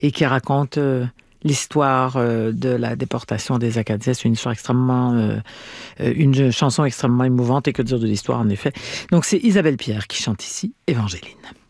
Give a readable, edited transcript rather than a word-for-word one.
et qui raconte l'histoire de la déportation des Acadiens. C'est une histoire une chanson extrêmement émouvante et que dire de l'histoire, en effet. Donc, c'est Isabelle Pierre qui chante ici, Évangéline.